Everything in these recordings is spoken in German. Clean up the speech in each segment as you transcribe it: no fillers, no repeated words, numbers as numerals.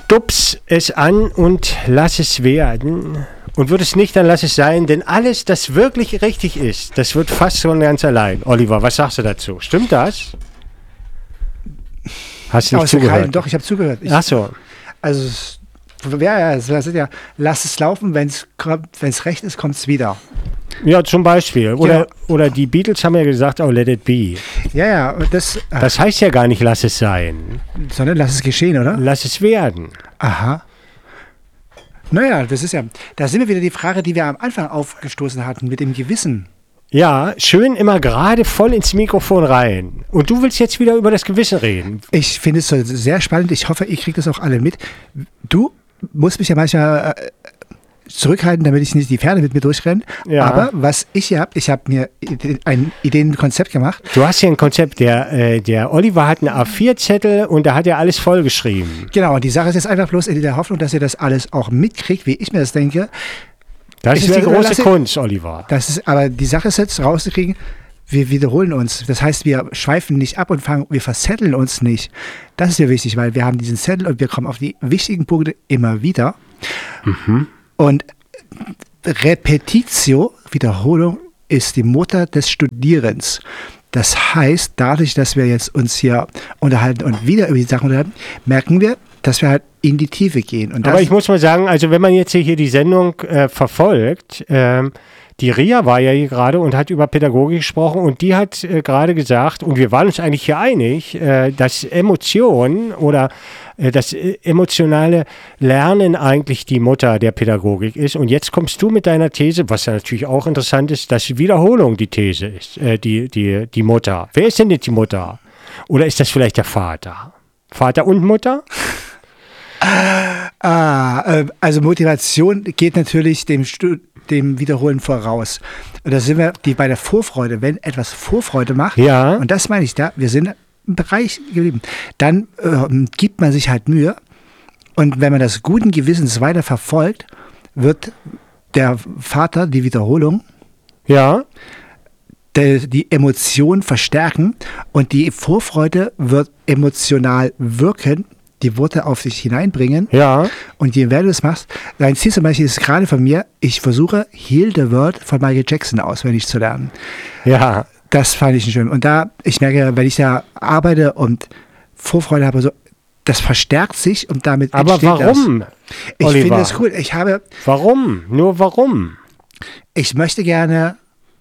Stups es an und lass es werden. Und wird es nicht, dann lass es sein. Denn alles, das wirklich richtig ist, das wird fast von ganz allein. Oliver, was sagst du dazu? Stimmt das? Hast du nicht zugehört? Doch, ich habe zugehört. Ach so. Also, lass es laufen, wenn es recht ist, kommt es wieder. Ja, zum Beispiel. Oder die Beatles haben ja gesagt, oh, let it be. Ja, und das heißt ja gar nicht, lass es sein. Sondern lass es geschehen, oder? Lass es werden. Aha. Naja, da sind wir wieder die Frage, die wir am Anfang aufgestoßen hatten, mit dem Gewissen. Ja, schön immer gerade voll ins Mikrofon rein. Und du willst jetzt wieder über das Gewissen reden. Ich finde es so sehr spannend. Ich hoffe, ihr kriegt das auch alle mit. Du musst mich ja manchmal zurückhalten, damit ich nicht die Pferde mit mir durchrenne. Ja. Aber was ich hier habe, ich habe mir ein Ideenkonzept gemacht. Du hast hier ein Konzept. Der Oliver hat einen A4-Zettel und da hat er alles vollgeschrieben. Genau, und die Sache ist jetzt einfach bloß in der Hoffnung, dass ihr das alles auch mitkriegt, wie ich mir das denke. Das ist die große Kunst, Oliver. Aber die Sache ist jetzt rauszukriegen, wir wiederholen uns. Das heißt, wir schweifen nicht ab und wir verzetteln uns nicht. Das ist ja wichtig, weil wir haben diesen Zettel und wir kommen auf die wichtigen Punkte immer wieder. Mhm. Und Repetitio, Wiederholung, ist die Mutter des Studierens. Das heißt, dadurch, dass wir jetzt uns hier unterhalten und wieder über die Sachen unterhalten, merken wir, dass wir halt in die Tiefe gehen. Und aber ich muss mal sagen, also wenn man jetzt hier die Sendung verfolgt, die Ria war ja hier gerade und hat über Pädagogik gesprochen und die hat gerade gesagt, und wir waren uns eigentlich hier einig, dass Emotionen oder das emotionale Lernen eigentlich die Mutter der Pädagogik ist. Und jetzt kommst du mit deiner These, was ja natürlich auch interessant ist, dass Wiederholung die These ist, die Mutter. Wer ist denn jetzt die Mutter? Oder ist das vielleicht der Vater? Vater und Mutter? Also Motivation geht natürlich dem Wiederholen voraus. Und da sind wir bei der Vorfreude. Wenn etwas Vorfreude macht, ja. Und das meine ich da, wir sind im Bereich geblieben, dann gibt man sich halt Mühe. Und wenn man das guten Gewissens weiter verfolgt, wird der Vater die Wiederholung, ja, die Emotion verstärken und die Vorfreude wird emotional wirken, die Worte auf sich hineinbringen. Ja. Und je mehr du das machst, dein Ziel zum Beispiel ist gerade von mir, ich versuche Heal the World von Michael Jackson auswendig zu lernen. Ja. Das fand ich schön. Und ich merke, wenn ich da arbeite und Vorfreude habe, so, das verstärkt sich und damit entsteht das. Aber warum, Ich Oliver? finde das cool. Warum? Nur warum? Ich möchte gerne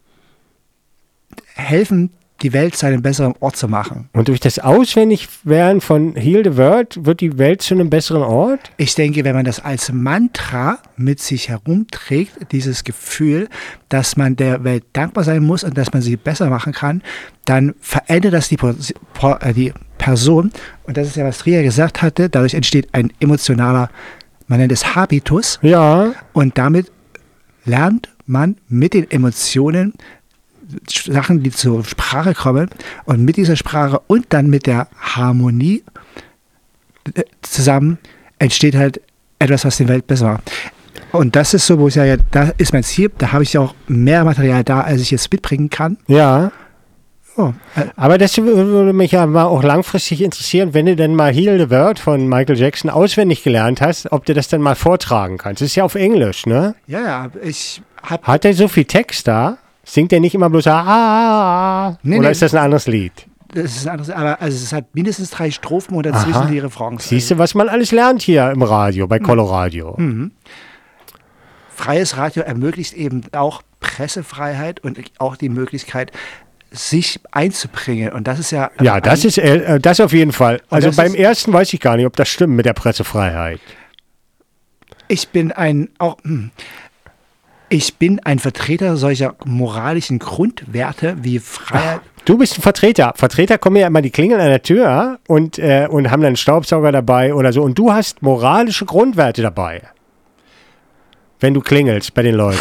helfen, die Welt zu einem besseren Ort zu machen. Und durch das Auswendigwerden von Heal the World wird die Welt zu einem besseren Ort? Ich denke, wenn man das als Mantra mit sich herumträgt, dieses Gefühl, dass man der Welt dankbar sein muss und dass man sie besser machen kann, dann verändert das die Person. Und das ist ja, was Tria gesagt hatte, dadurch entsteht ein emotionaler, man nennt es Habitus. Ja. Und damit lernt man mit den Emotionen Sachen, die zur Sprache kommen und mit dieser Sprache und dann mit der Harmonie zusammen entsteht halt etwas, was die Welt besser macht. Und das ist so, wo ich sage, da ist mein Ziel, da habe ich ja auch mehr Material da, als ich jetzt mitbringen kann. Ja. Oh. Aber das würde mich ja mal auch langfristig interessieren, wenn du dann mal Heal the World von Michael Jackson auswendig gelernt hast, ob du das dann mal vortragen kannst. Das ist ja auf Englisch, ne? Ja, Hat er so viel Text da? Singt er nicht immer bloß nee, oder ist das ein anderes Lied? Das ist ein anderes, aber es hat mindestens 3 Strophen und dazwischen die Refrains. Siehst du, was man alles lernt hier im Radio, bei Coloradio. Mhm. Freies Radio ermöglicht eben auch Pressefreiheit und auch die Möglichkeit, sich einzubringen. Und das ist ja... Ja, das ist das auf jeden Fall. Also beim ersten weiß ich gar nicht, ob das stimmt mit der Pressefreiheit. Ich bin ein Vertreter solcher moralischen Grundwerte wie Freiheit. Du bist ein Vertreter. Vertreter kommen ja immer, die klingeln an der Tür und haben dann einen Staubsauger dabei oder so. Und du hast moralische Grundwerte dabei, wenn du klingelst bei den Leuten.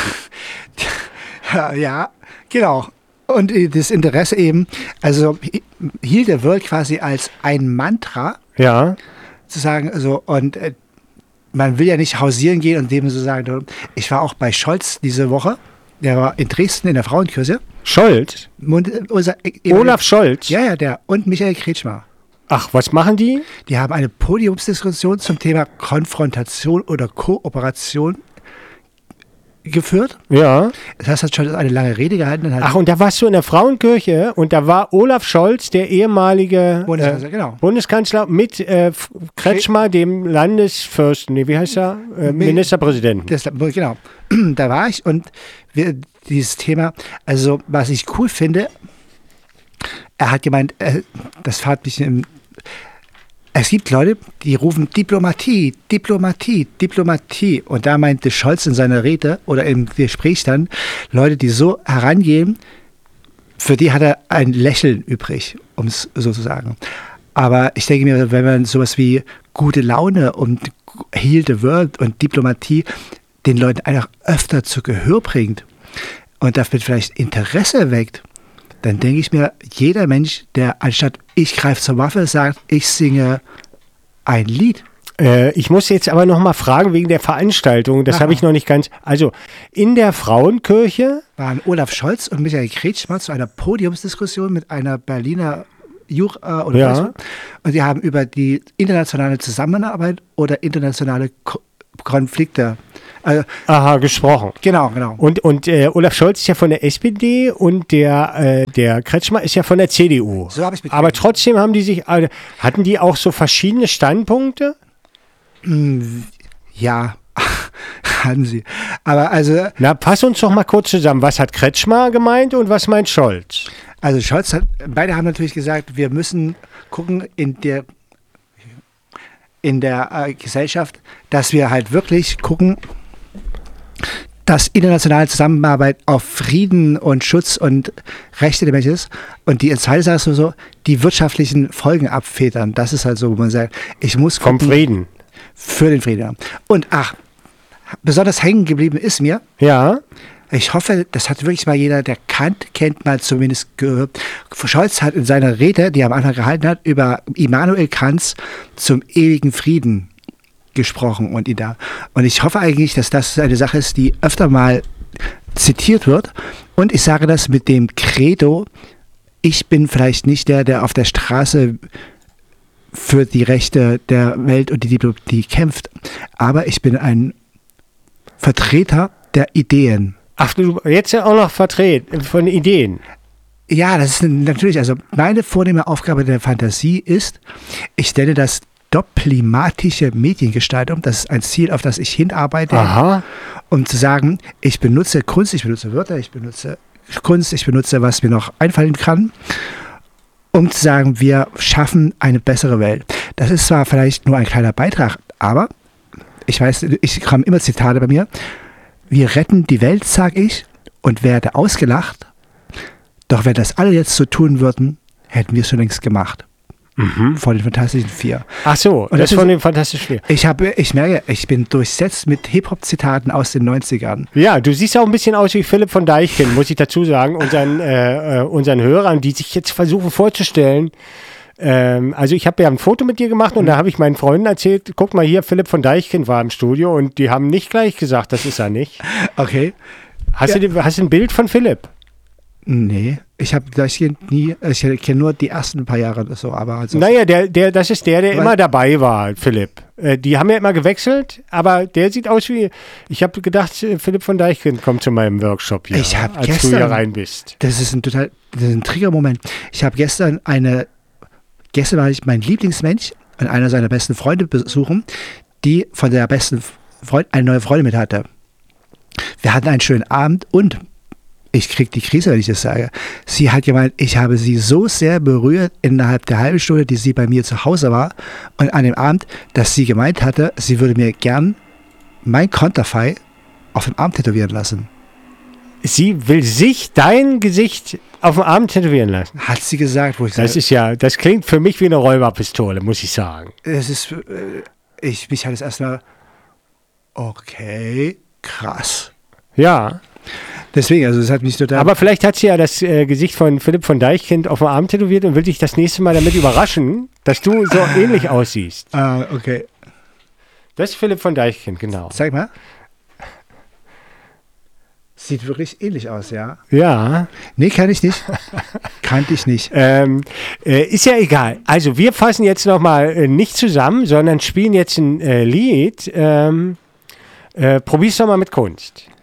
Ja, genau. Und das Interesse eben, also Heal the World quasi als ein Mantra, ja, zu sagen, so, und man will ja nicht hausieren gehen und dem so sagen, ich war auch bei Scholz diese Woche, der war in Dresden in der Frauenkirche. Scholz? Olaf Scholz? Ja, der. Und Michael Kretschmer. Ach, was machen die? Die haben eine Podiumsdiskussion zum Thema Konfrontation oder Kooperation geführt. Ja. Das heißt, hat schon eine lange Rede gehalten. Dann Ach, und da warst du in der Frauenkirche und da war Olaf Scholz, der ehemalige Bundeskanzler, genau. Bundeskanzler, mit Kretschmer, dem Landesfürsten, nee, wie heißt er? Ministerpräsidenten. Genau. Da war ich und dieses Thema, also was ich cool finde, er hat gemeint, das hat mich es gibt Leute, die rufen Diplomatie, Diplomatie, Diplomatie. Und da meinte Scholz in seiner Rede oder im Gespräch dann, Leute, die so herangehen, für die hat er ein Lächeln übrig, um es so zu sagen. Aber ich denke mir, wenn man sowas wie gute Laune und Heal the World und Diplomatie den Leuten einfach öfter zu Gehör bringt und dafür vielleicht Interesse weckt, dann denke ich mir, jeder Mensch, der anstatt ich greife zur Waffe, sagt, ich singe ein Lied. Ich muss jetzt aber noch mal fragen wegen der Veranstaltung, das habe ich noch nicht ganz, also in der Frauenkirche waren Olaf Scholz und Michael Kretschmer zu einer Podiumsdiskussion mit einer Berliner Universität und die haben über die internationale Zusammenarbeit oder internationale Konflikte gesprochen. Genau. Und Olaf Scholz ist ja von der SPD und der Kretschmer ist ja von der CDU. So habe ich mitgekriegt. Aber trotzdem haben die sich, hatten die auch so verschiedene Standpunkte? Ja, hatten sie. Aber also... Na, pass uns doch mal kurz zusammen. Was hat Kretschmer gemeint und was meint Scholz? Also Scholz beide haben natürlich gesagt, wir müssen gucken in der Gesellschaft, dass wir halt wirklich gucken, dass internationale Zusammenarbeit auf Frieden und Schutz und Rechte der Menschen ist. Und die zweite Sache ist so, die wirtschaftlichen Folgen abfedern. Das ist halt so, wo man sagt, ich muss gucken. Vom Frieden. Für den Frieden. Und besonders hängen geblieben ist mir. Ja. Ich hoffe, das hat wirklich mal jeder, der Kant kennt, mal zumindest gehört. Scholz hat in seiner Rede, die er am Anfang gehalten hat, über Immanuel Kants zum ewigen Frieden gesprochen und ich hoffe eigentlich, dass das eine Sache ist, die öfter mal zitiert wird. Und ich sage das mit dem Credo, ich bin vielleicht nicht der auf der Straße für die Rechte der Welt und die Diplomatie kämpft, aber ich bin ein Vertreter der Ideen. Ach, du jetzt ja auch noch vertreten von Ideen. Ja, das ist natürlich, also meine vornehme Aufgabe der Fantasie ist, ich stelle das doplimatische Mediengestaltung, das ist ein Ziel, auf das ich hinarbeite, um zu sagen, ich benutze Kunst, ich benutze Wörter, ich benutze Kunst, ich benutze, was mir noch einfallen kann, um zu sagen, wir schaffen eine bessere Welt. Das ist zwar vielleicht nur ein kleiner Beitrag, aber ich weiß, ich komme immer Zitate bei mir, wir retten die Welt, sage ich, und werde ausgelacht, doch wenn das alle jetzt so tun würden, hätten wir es schon längst gemacht. Von den Fantastischen Vier. Ach so, und das ist von den Fantastischen Vier. Ich merke, ich bin durchsetzt mit Hip-Hop-Zitaten aus den 90ern. Ja, du siehst auch ein bisschen aus wie Philipp von Deichkind, muss ich dazu sagen, unseren Hörern, die sich jetzt versuchen vorzustellen. Also ich habe ja ein Foto mit dir gemacht und da habe ich meinen Freunden erzählt, guck mal hier, Philipp von Deichkind war im Studio und die haben nicht gleich gesagt, das ist er nicht. Okay. Hast du ein Bild von Philipp? Nee, ich habe Deichkind nie, ich kenne nur die ersten paar Jahre oder so, aber also. Naja, das ist der immer dabei war, Philipp. Die haben ja immer gewechselt, aber der sieht aus wie, ich habe gedacht, Philipp von Deichkind kommt zu meinem Workshop hier, als du hier rein bist. Das ist ein Triggermoment. Ich habe gestern war ich mein Lieblingsmensch und einer seiner besten Freunde besuchen, die von der besten Freund eine neue Freundin mit hatte. Wir hatten einen schönen Abend und ich kriege die Krise, wenn ich das sage. Sie hat gemeint, ich habe sie so sehr berührt innerhalb der halben Stunde, die sie bei mir zu Hause war und an dem Abend, dass sie gemeint hatte, sie würde mir gern mein Konterfei auf dem Arm tätowieren lassen. Sie will sich dein Gesicht auf dem Arm tätowieren lassen? Hat sie gesagt, wo ich sage. Das klingt für mich wie eine Räuberpistole, muss ich sagen. Es ist, mich hat es erstmal, okay, krass. Ja. Deswegen, also es hat mich total... Aber vielleicht hat sie ja das Gesicht von Philipp von Deichkind auf dem Arm tätowiert und will dich das nächste Mal damit überraschen, dass du so ähnlich aussiehst. Okay. Das ist Philipp von Deichkind, genau. Zeig mal. Sieht wirklich ähnlich aus, ja. Ja. Nee, kannte ich nicht. Kannte ich nicht. Ist ja egal. Also wir fassen jetzt nochmal nicht zusammen, sondern spielen jetzt ein Lied. Probier's doch mal mit Kunst.